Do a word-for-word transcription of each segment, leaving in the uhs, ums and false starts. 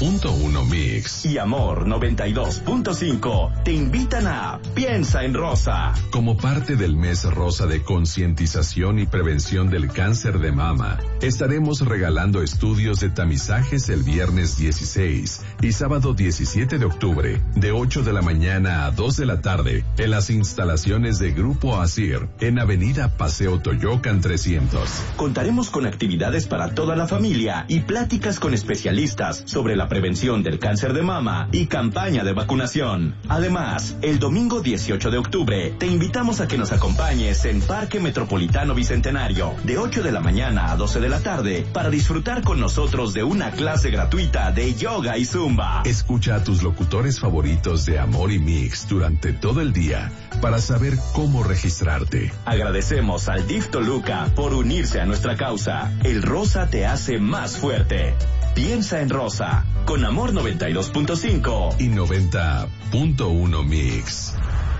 punto uno Mix y Amor noventa y dos punto cinco te invitan a Piensa en Rosa. Como parte del mes rosa de concientización y prevención del cáncer de mama, estaremos regalando estudios de tamizajes el viernes dieciséis y sábado diecisiete de octubre, de ocho de la mañana a dos de la tarde, en las instalaciones de Grupo Asir, en Avenida Paseo Toyocan trescientos. Contaremos con actividades para toda la familia y pláticas con especialistas sobre la prevención del cáncer de mama y campaña de vacunación. Además, el domingo dieciocho de octubre te invitamos a que nos acompañes en Parque Metropolitano Bicentenario, de ocho de la mañana a doce de la tarde, para disfrutar con nosotros de una clase gratuita de yoga y zumba. Escucha a tus locutores favoritos de Amor y Mix durante todo el día para saber cómo registrarte. Agradecemos al D I F Toluca por unirse a nuestra causa. El rosa te hace más fuerte. Piensa en Rosa, con Amor noventa y dos punto cinco y noventa punto uno Mix.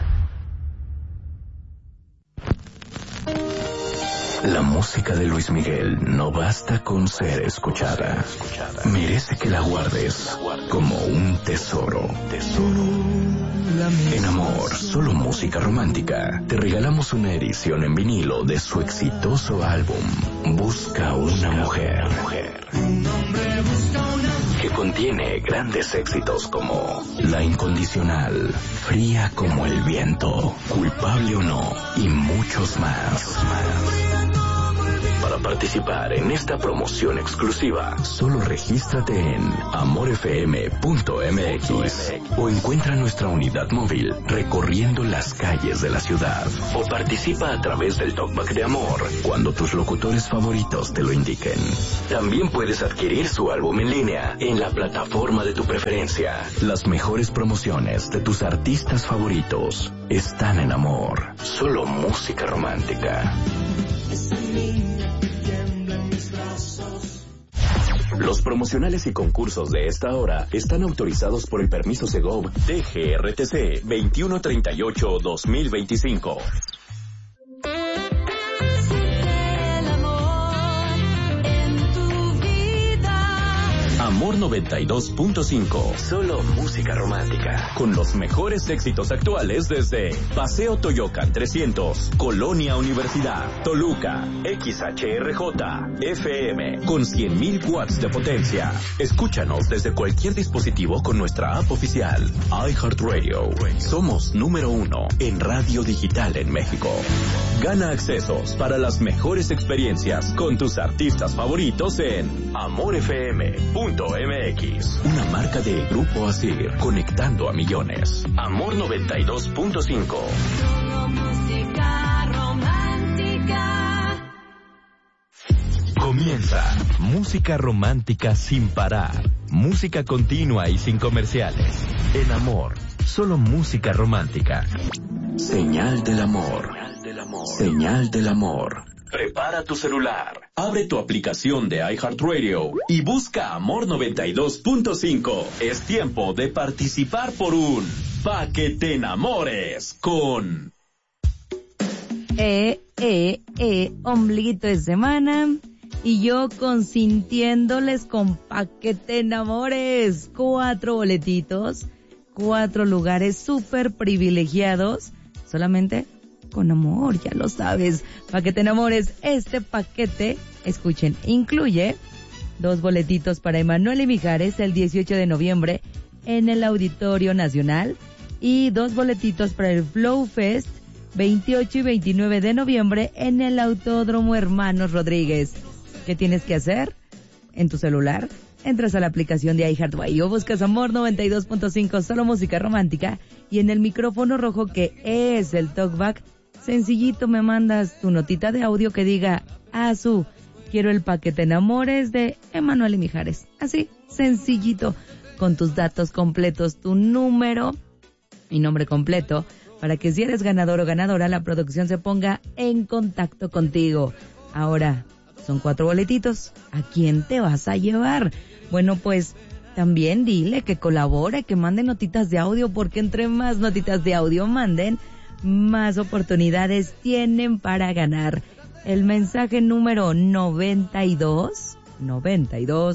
La música de Luis Miguel no basta con ser escuchada. Merece que la guardes como un tesoro. En Amor, solo música romántica, te regalamos una edición en vinilo de su exitoso álbum Busca una mujer, que contiene grandes éxitos como La Incondicional, Fría como el viento, Culpable o no y muchos más. Para participar en esta promoción exclusiva, solo regístrate en amor f m punto m x o encuentra nuestra unidad móvil recorriendo las calles de la ciudad, o participa a través del Talkback de Amor cuando tus locutores favoritos te lo indiquen. También puedes adquirir su álbum en línea en la plataforma de tu preferencia. Las mejores promociones de tus artistas favoritos están en Amor. Solo música romántica. Los promocionales y concursos de esta hora están autorizados por el permiso Segov D G R T C veintiuno treinta y ocho guión dos mil veinticinco. Amor noventa y dos punto cinco. Solo música romántica. Con los mejores éxitos actuales desde Paseo Toyocan trescientos, Colonia Universidad, Toluca, X H R J, F M, con cien mil watts de potencia. Escúchanos desde cualquier dispositivo con nuestra app oficial, iHeartRadio. Somos número uno en radio digital en México. Gana accesos para las mejores experiencias con tus artistas favoritos en amor f m punto m x, una marca de Grupo Asir, conectando a millones. Amor noventa y dos punto cinco. Música romántica. Comienza Música Romántica sin parar. Música continua y sin comerciales. En Amor, solo música romántica. Señal del amor. Señal del amor. Prepara tu celular, abre tu aplicación de iHeartRadio y busca Amor noventa y dos punto cinco. Es tiempo de participar por un Pa' que te enamores con... Eh, eh, eh, ombliguito de semana y yo consintiéndoles con Pa' que te enamores. Cuatro boletitos, cuatro lugares súper privilegiados, solamente con amor, ya lo sabes. Pa' que te enamores, este paquete, escuchen, incluye dos boletitos para Emanuel y Mijares el dieciocho de noviembre en el Auditorio Nacional y dos boletitos para el Flow Fest veintiocho y veintinueve de noviembre en el Autódromo Hermanos Rodríguez. ¿Qué tienes que hacer? En tu celular, entras a la aplicación de iHeartRadio, buscas Amor noventa y dos punto cinco, solo música romántica, y en el micrófono rojo que es el Talkback, sencillito me mandas tu notita de audio que diga, Azu, quiero el Pa' que te enamores de Emanuel y Mijares. Así, sencillito, con tus datos completos, tu número y nombre completo, para que si eres ganador o ganadora, la producción se ponga en contacto contigo. Ahora, son cuatro boletitos. ¿A quién te vas a llevar? Bueno, pues también dile que colabore, que mande notitas de audio, porque entre más notitas de audio manden, más oportunidades tienen para ganar. El mensaje número noventa y dos, noventa y dos,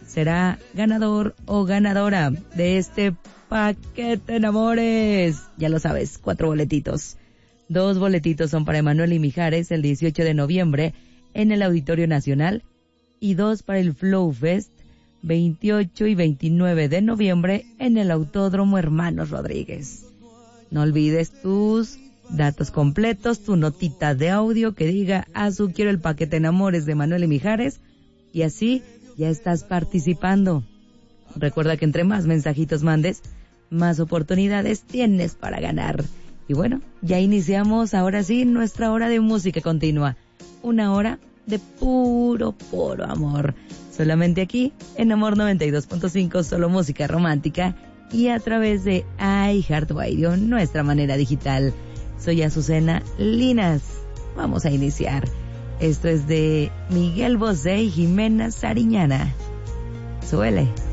será ganador o ganadora de este paquete en amores. Ya lo sabes, cuatro boletitos. Dos boletitos son para Emanuel y Mijares el dieciocho de noviembre en el Auditorio Nacional y dos para el Flow Fest veintiocho y veintinueve de noviembre en el Autódromo Hermanos Rodríguez. No olvides tus datos completos, tu notita de audio que diga Azu, quiero el paquete en amores de Emanuel y Mijares, y así ya estás participando. Recuerda que entre más mensajitos mandes, más oportunidades tienes para ganar. Y bueno, ya iniciamos ahora sí nuestra hora de música continua. Una hora de puro, puro amor. Solamente aquí, en Amor noventa y dos punto cinco, solo música romántica. Y a través de iHeartRadio, nuestra manera digital. Soy Azucena Linas. Vamos a iniciar. Esto es de Miguel Bosé y Jimena Sariñana. Suele.